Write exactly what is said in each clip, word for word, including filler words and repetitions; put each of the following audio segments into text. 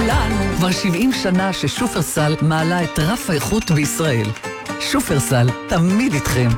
כולנו. כבר שבעים שנה ששופרסל מעלה את רף האיכות בישראל. שופרסל, תמיד איתכם.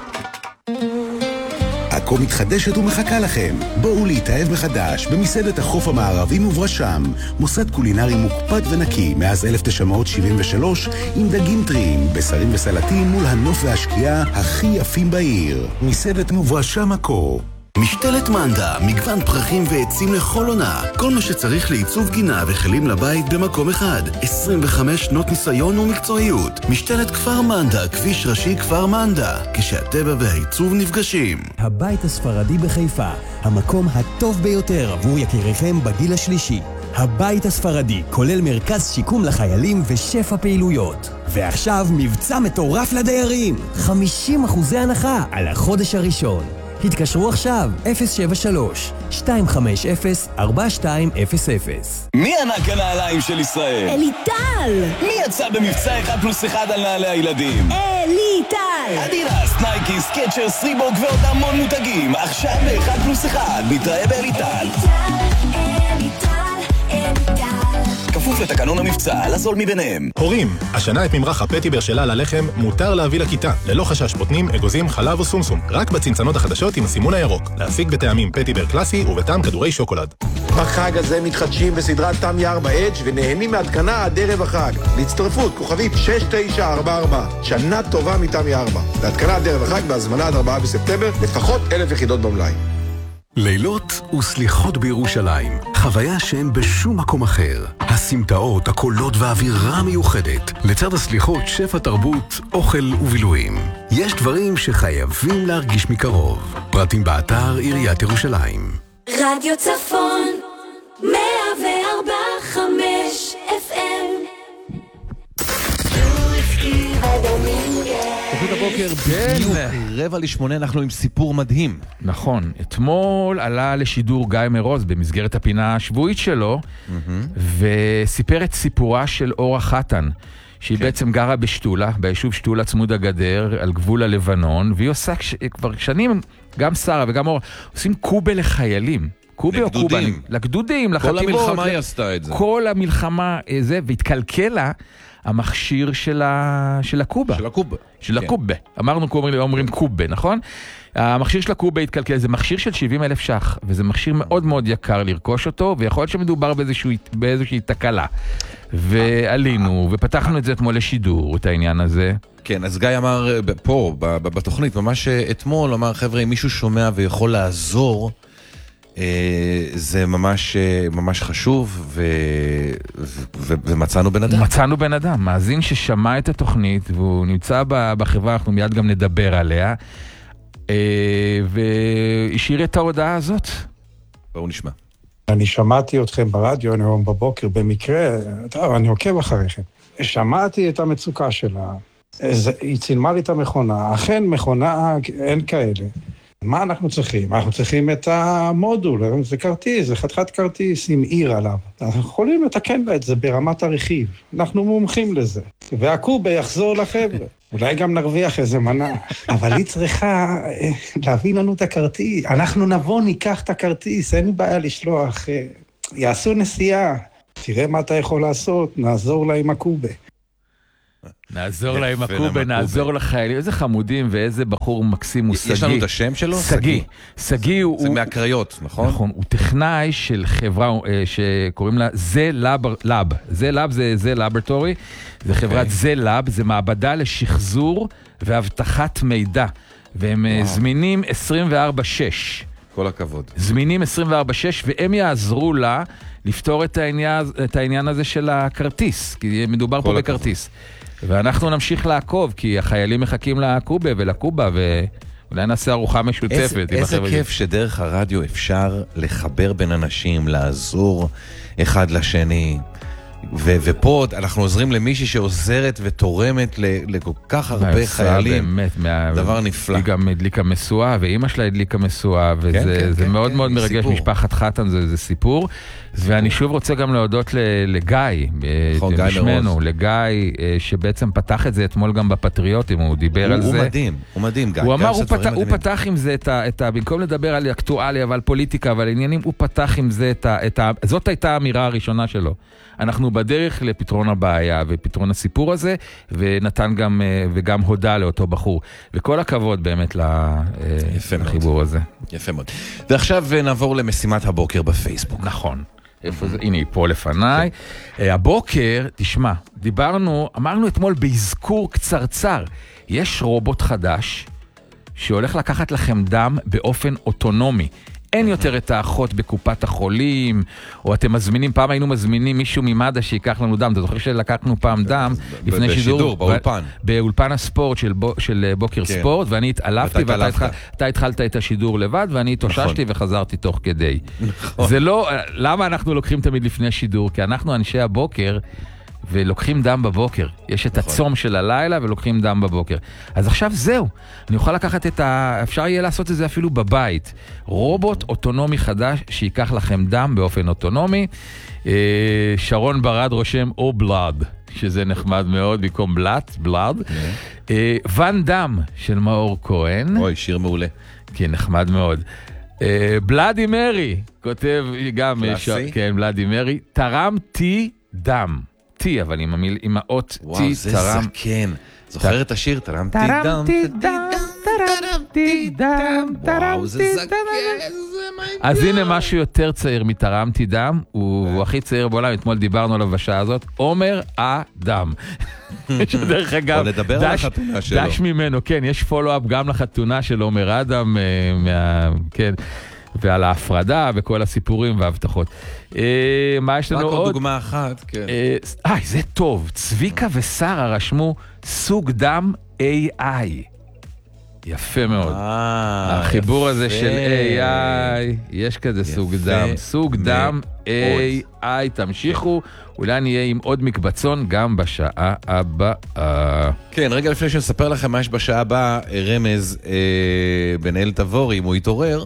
עכו מתחדשת ומחכה לכם. בואו להתאהב מחדש במסעדת החוף המערבי מוברשם, מוסד קולינרי מוקפד ונקי מאז אלף תשע מאות שבעים ושלוש, עם דגים טריים, בשרים וסלטים מול הנוף והשקיעה הכי יפים בעיר. מסעדת מוברשם עכו. משתלת מנדה, מגוון פרחים ועצים לכל עונה. כל מה שצריך לעיצוב גינה וכלים לבית במקום אחד. עשרים וחמש שנות ניסיון ומקצועיות. משתלת כפר מנדה, כביש ראשי כפר מנדה. כשהטבע והעיצוב נפגשים. הבית הספרדי בחיפה, המקום הטוב ביותר עבור יקיריכם בגיל השלישי. הבית הספרדי כולל מרכז שיקום לחיילים ושפע פעילויות. ועכשיו מבצע מטורף לדיירים. חמישים אחוזי הנחה על החודש הראשון. התקשרו עכשיו, אפס שבע שלוש שתיים חמש אפס ארבע שתיים אפס אפס. מי ענק הנעליים של ישראל? אליטל! מי יצא במבצע אחד פלוס אחד על נעלי הילדים? אליטל! אדידס, נייקי, סקצ'רס, ריבוק ועוד המון מותגים. עכשיו באחד פלוס אחד, מתראה באליטל. כפוף לתקנון המבצע, לזול מביניהם. הורים, השנה את ממרח הפטיבר שלה ללחם מותר להביא לכיתה, ללא חשש בוטנים, אגוזים, חלב או סומסום, רק בצנצנות החדשות עם הסימון הירוק. להשיג בטעמים פטיבר קלאסי ובטעם כדורי שוקולד. בחג הזה מתחדשים בסדרת תמי ארבע אדג' ונהנים מהתקנה עד ערב החג. להצטרפות, כוכבית שש תשע ארבע ארבע. שנה טובה מתמי ארבע. להתקנה עד ערב החג בהזמנה עד ארבעה בספטמבר, לפחות אלף יחידות במלאי. לילות וסליחות בירושלים, חוויה שאין בשום מקום אחר. הסמטאות, הקולות והאווירה מיוחדת. לצד הסליחות, שפע תרבות, אוכל ובילויים. יש דברים שחייבים להרגיש מקרוב. פרטים באתר עיריית ירושלים. רדיו צפון מאה וארבע חמש אף אם. תוכנית הבוקר בדיוק רבע לשמונה, אנחנו עם סיפור מדהים. נכון, אתמול עלה לשידור גיא מרוז במסגרת הפינה השבועית שלו, וסיפר את סיפורה של אורה חתן, שהיא בעצם גרה בשטולה, ביישוב שטולה צמוד הגדר, על גבול הלבנון, והיא עושה כבר שנים, גם שרה וגם אורה, עושים קובה לחיילים. קובה או קובה? לגדודים, לחטיבות. כל המלחמה היא עשתה את זה. כל המלחמה זה, והתקלקלה המכשיר של, ה... של הקובה. של הקובה. של כן. הקובה. אמרנו, אומרים קובה, נכון? המכשיר של הקובה התקלקל, זה מכשיר של שבעים אלף שח, וזה מכשיר מאוד מאוד יקר לרכוש אותו, ויכול להיות שמדובר באיזושהי, באיזושהי תקלה. ועלינו, ופתחנו את זה אתמול לשידור, את העניין הזה. כן, אז גיא אמר פה, בתוכנית, ממש אתמול, אמר, חבר'ה, אם מישהו שומע ויכול לעזור, זה ממש ממש חשוב, ו... ו... ומצאנו בן אדם. מצאנו בן אדם, מאזין ששמע את התוכנית, והוא נמצא בחברה, אנחנו מיד גם נדבר עליה, והשאיר את ההודעה הזאת. בואו נשמע. אני שמעתי אתכם ברדיו היום בבוקר, במקרה, טוב, אני עוקב אחריכם. שמעתי את המצוקה שלה, היא צילמה לי את המכונה, אכן מכונה אין כאלה. מה אנחנו צריכים? אנחנו צריכים את המודול, זה כרטיס, זה חתיכת כרטיס עם עיר עליו. אנחנו יכולים לתקן לה את זה ברמת הרכיב, אנחנו מומחים לזה. והקובה יחזור לחבר'ה, אולי גם נרוויח איזה מנה. אבל היא צריכה להביא לנו את הכרטיס, אנחנו נבוא, ניקח את הכרטיס, אין בעיה לשלוח, יעשו נסיעה, תראה מה אתה יכול לעשות, נעזור לה עם הקובה. נעזור לה עם הקובה, נעזור לחיילים, איזה חמודים ואיזה בחור מקסים הוא סגי. יש לנו את השם שלו? סגי. סגי הוא... זה מהקריות, נכון? נכון, הוא טכנאי של חברה שקוראים לה זה לאב, זה לאב זה זה לאברטורי, זה חברת זה לאב, זה מעבדה לשחזור והבטחת מידע, והם זמינים עשרים וארבע שש. כל הכבוד. זמינים עשרים וארבע שש, והם יעזרו לה לפתור את העניין, את העניין הזה של הכרטיס, כי מדובר פה בכרטיס. ואנחנו נמשיך לעקוב, כי החיילים מחכים לקובה ולקובה, ואולי נעשה ארוחה משותפת. איזה כיף שדרך הרדיו אפשר לחבר בין אנשים, לעזור אחד לשני. ופה אנחנו עוזרים למישהי שעוזרת ותורמת לכל כך הרבה חיילים. דבר נפלא. היא גם הדליקה מסועה, ואימא שלה הדליקה מסועה, וזה מאוד מאוד מרגש, משפחת חתן, זה סיפור. ואני שוב רוצה גם להודות לגיא, בשמנו, לגיא, שבעצם פתח את זה אתמול גם בפטריוטים, הוא דיבר על זה. הוא מדהים, הוא מדהים, גיא. הוא אמר, הוא פתח עם זה את ה... במקום לדבר על אקטואליה ועל פוליטיקה ועל עניינים, הוא פתח עם זה את ה... זאת הייתה האמירה הראשונה שלו. אנחנו אנחנו בדרך לפתרון הבעיה ופתרון הסיפור הזה, ונתן גם, וגם הודע לאותו בחור. וכל הכבוד באמת לחיבור הזה. יפה מאוד. ועכשיו נעבור למשימת הבוקר בפייסבוק. נכון. איפה זה? הנה, היא פה לפניי. הבוקר, תשמע, דיברנו, אמרנו אתמול בהזכור קצרצר, יש רובוט חדש שהולך לקחת לכם דם באופן אוטונומי. אין יותר את האחות בקופת החולים, או אתם מזמינים, פעם היינו מזמינים מישהו ממד"א שיקח לנו דם. אתה זוכר שלקחנו פעם דם לפני שידור? בשידור, באולפן. באולפן הספורט של בוקר ספורט, ואני התעלפתי, ואתה התחלת את השידור לבד, ואני התאוששתי וחזרתי תוך כדי. זה לא, למה אנחנו לוקחים תמיד לפני שידור? כי אנחנו אנשי הבוקר, ולוקחים דם בבוקר. יש את הצום של הלילה ולוקחים דם בבוקר. אז עכשיו זהו. אני אוכל לקחת את ה... אפשר יהיה לעשות את זה אפילו בבית. רובוט אוטונומי חדש שיקח לכם דם באופן אוטונומי. שרון ברד רושם או בלאד, שזה נחמד מאוד, במקום בלאט, בלאד. ון דם של מאור כהן. אוי, שיר מעולה. כן, נחמד מאוד. בלאדי מרי, כותב גם... כן, בלאדי מרי. תרמתי דם. טי, אבל עם, המיל, עם האות טי, וואו, זה זקן. זוכר את השיר? תרמתי דם. תרמתי דם, תרמתי דם, וואו, זה זקן. אז הנה משהו יותר צעיר מתרמתי דם, הוא הכי צעיר בעולם, אתמול דיברנו עליו בשעה הזאת, עומר אדם. דרך אגב, לדבר על החתונה שלו. דש ממנו, כן, יש פולו-אפ גם לחתונה של עומר אדם, כן. ועל ההפרדה וכל הסיפורים וההבטחות. מה יש לנו עוד? רק עוד דוגמה אחת, כן. אה, זה טוב. צביקה ושרה רשמו סוג דם איי איי. יפה מאוד. החיבור הזה של איי איי, יש כזה סוג דם. סוג דם איי איי. תמשיכו, אולי נהיה עם עוד מקבצון גם בשעה הבאה. כן, רגע לפני שנספר לכם מה יש בשעה הבאה, רמז בנאל תבורי, אם הוא יתעורר,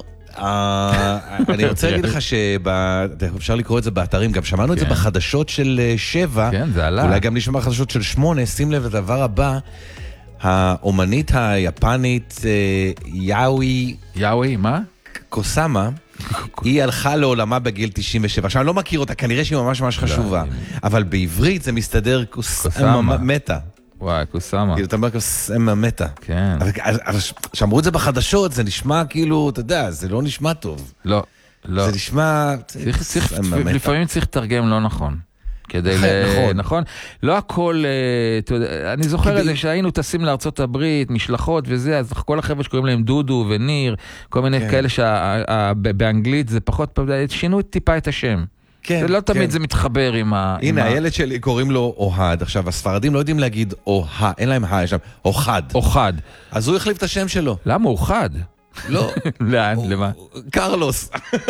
אני רוצה להגיד לך שאפשר לקרוא את זה באתרים, גם שמענו את זה בחדשות של שבע, אולי גם נשמע בחדשות של שמונה, שים לב לדבר הבא, האומנית היפנית יאוי, יאוי, מה? קוסאמה, היא הלכה לעולמה בגיל תשעים ושבע, עכשיו אני לא מכיר אותה, כנראה שהיא ממש ממש חשובה, אבל בעברית זה מסתדר קוסאמה מתה. וואי, קוסאמה. כאילו, אתה אומר קוסאמה מתה. כן. אבל שאמרו את זה בחדשות, זה נשמע כאילו, אתה יודע, זה לא נשמע טוב. לא, לא. זה נשמע... לפעמים צריך לתרגם לא נכון. כדי ל... נכון. לא הכל, אני זוכר את זה שהיינו טסים לארצות הברית, משלחות וזה, אז כל החבר'ה שקוראים להם דודו וניר, כל מיני כאלה שבאנגלית זה פחות, שינו טיפה את השם. זה לא תמיד זה מתחבר עם ה... הנה, הילד שלי קוראים לו אוהד. עכשיו, הספרדים לא יודעים להגיד אוהד, אין להם ה, יש להם אוחד. אוחד. אז הוא החליף את השם שלו. למה אוחד? לא. לאן? למה? קרלוס.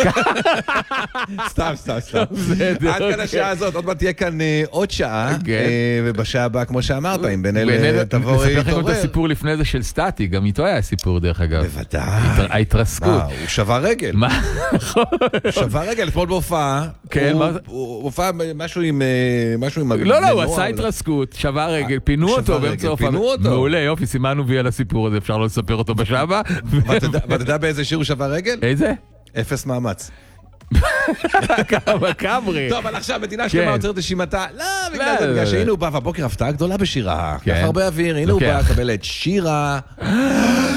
סתם, סתם, סתם. עד כאן השעה הזאת, עוד מעט תהיה כאן עוד שעה, ובשעה הבאה, כמו שאמרת, אם בנאל תבוא להתעורר. נספר לכם את הסיפור לפני זה של סטטי, גם איתו היה סיפור דרך אגב. בוודאי. ההתרסקות. הוא שבר רגל. מה? הוא שבר רגל, אתמול בהופעה. כן, מה? הוא הופעה משהו עם... לא, לא, הוא עשה התרסקות, שבר רגל, פינו אותו באמצע הופעה. מעולה, יופי, סימנו וי על הסיפור הזה, אפשר לא לספר אותו בשעה הבאה. ואתה יודע באיזה שיר הוא שבר רגל? איזה? אפס מאמץ. כמה קברי. טוב, אבל עכשיו מדינה שלמה עוצרת נשימתה. לא, בגלל זה, בגלל שהנה הוא בא, והבוקר הפתעה גדולה בשירה. כך הרבה אוויר, הנה הוא בא, קבל את שירה.